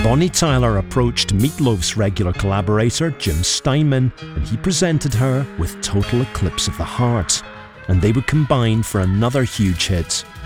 Bonnie Tyler approached Meat Loaf's regular collaborator Jim Steinman, and he presented her with Total Eclipse of the Heart, and they would combine for another huge hit,